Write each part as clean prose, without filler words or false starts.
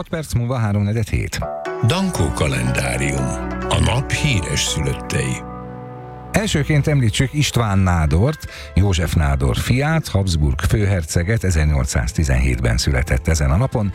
6 perc múlva 3:47. Dankó kalendárium. A nap híres szülöttei. Elsőként említsük István Nádort, József Nádor fiát, Habsburg főherceget, 1817-ben született ezen a napon.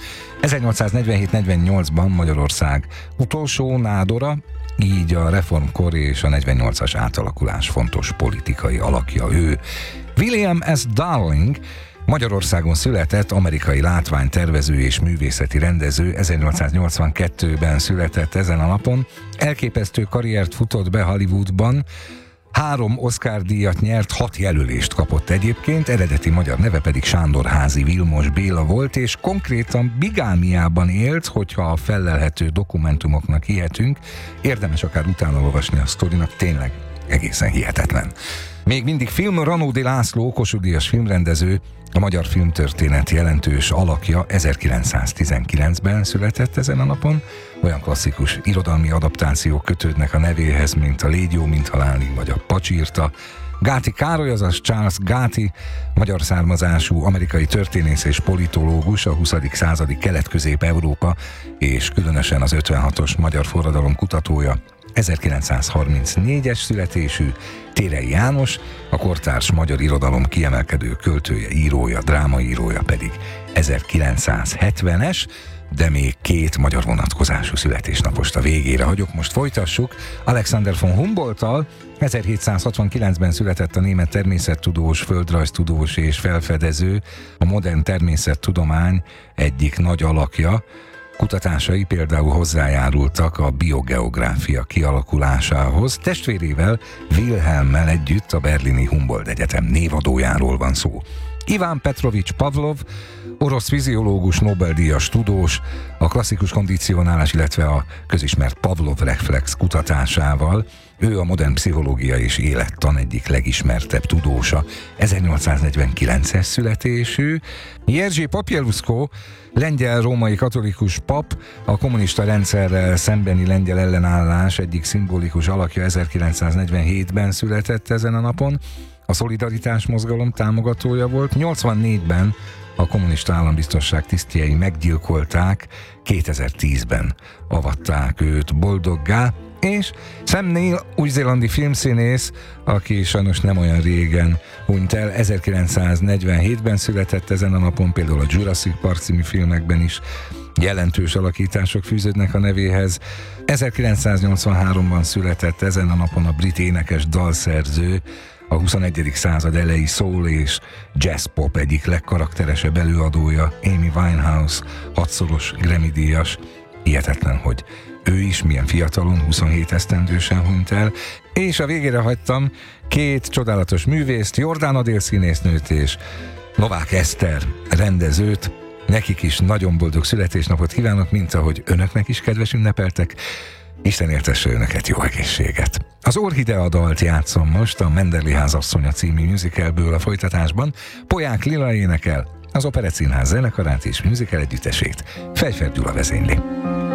1847-48-ban Magyarország utolsó nádora, így a reformkor és a 48-as átalakulás fontos politikai alakja ő. William S. Darling Magyarországon született, amerikai látványtervező és művészeti rendező, 1882-ben született ezen a napon. Elképesztő karriert futott be Hollywoodban, 3 Oscar-díjat nyert, 6 jelölést kapott egyébként, eredeti magyar neve pedig Sándorházy Vilmos Béla volt, és konkrétan bigámiában élt, hogyha a fellelhető dokumentumoknak hihetünk. Érdemes akár utána olvasni a sztorinak, tényleg egészen hihetetlen. Még mindig film, Ranódi László, Kossuth-díjas filmrendező, a magyar filmtörténet jelentős alakja, 1919-ben született ezen a napon. Olyan klasszikus irodalmi adaptációk kötődnek a nevéhez, mint a Légy jó, mint halálni, vagy a Pacsirta. Gáti Károly, azaz Charles Gáti, magyar származású amerikai történész és politológus, a 20. századi Kelet-Közép-Európa és különösen az 56-os magyar forradalom kutatója. 1934-es születésű, Térei János, a kortárs magyar irodalom kiemelkedő költője, írója, drámaírója pedig 1970-es, de még 2 magyar vonatkozású születésnapost a végére hagyok. Most folytassuk Alexander von Humboldttal. 1769-ben született a német természettudós, földrajztudós és felfedező, a modern természettudomány egyik nagy alakja. Kutatásai például hozzájárultak a biogeográfia kialakulásához. Testvérével, Wilhelmmel együtt a berlini Humboldt Egyetem névadójáról van szó. Iván Petrovics Pavlov, orosz fiziológus, Nobel-díjas tudós, a klasszikus kondicionálás, illetve a közismert Pavlov-reflex kutatásával. Ő a modern pszichológia és élettan egyik legismertebb tudósa, 1849-es születésű. Jerzy Popieluszko, lengyel-római katolikus pap, a kommunista rendszerrel szembeni lengyel ellenállás egyik szimbolikus alakja, 1947-ben született ezen a napon. A szolidaritás mozgalom támogatója volt. 84-ben a kommunista állambiztosság tisztjei meggyilkolták, 2010-ben avatták őt boldoggá, és Sam Neill, új-zélandi filmszínész, aki sajnos nem olyan régen hunyt el, 1947-ben született ezen a napon, például a Jurassic Park című filmekben is jelentős alakítások fűződnek a nevéhez. 1983-ban született ezen a napon a brit énekes dalszerző, a 21. század elejé soul és jazz pop egyik legkarakteresebb előadója, Amy Winehouse, 6-szoros Grammy-díjas. Hihetetlen, hogy ő is milyen fiatalon, 27 esztendősen hunyt el, és a végére hagytam 2 csodálatos művészt, Jordán Adél színésznőt és Novák Eszter rendezőt. Nekik is nagyon boldog születésnapot kívánok, mint ahogy önöknek is kedves ünnepeltek. Isten éltesse önöket, jó egészséget! Az Orchidea dalt játszom most a Menderli házasszonya című musicalből a folytatásban. Poják Lila énekel, az Operett Színház zenekarát és musical együttesét Fejfer Gyula vezényli.